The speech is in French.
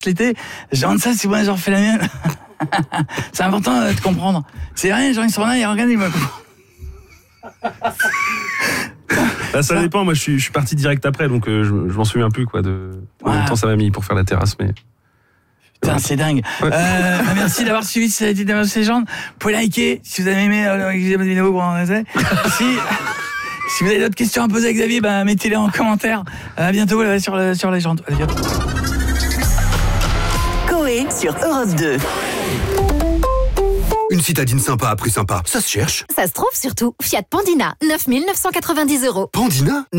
l'été, je rentre ça, c'est moi, j'en refais la mienne. C'est important de comprendre. C'est rien, genre, ils sont là, ils regardent, ils me Bah, ça dépend, moi je suis parti direct après, donc je m'en souviens plus quoi de combien de temps ça m'a mis pour faire la terrasse, mais... Putain, c'est dingue. Ouais. Merci d'avoir suivi cette vidéo de légende. Vous pouvez liker si vous avez aimé la vidéo pour en rester. Si vous avez d'autres questions à poser à Xavier, bah, mettez-les en commentaire. À bientôt sur Légende. Allez, bientôt. Coé sur Europe 2. Une citadine sympa à prix sympa, ça se cherche. Ça se trouve surtout. Fiat Pandina, 9 990 €. Pandina ?